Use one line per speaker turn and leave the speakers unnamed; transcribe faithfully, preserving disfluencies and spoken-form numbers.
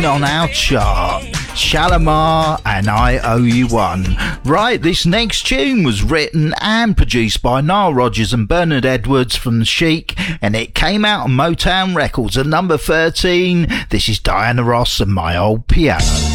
on our chart. Shalamar and I Owe You One. Right, this next tune was written and produced by Nile Rodgers and Bernard Edwards from The Chic, and it came out on Motown Records at number thirteen. This is Diana Ross and My Old Piano.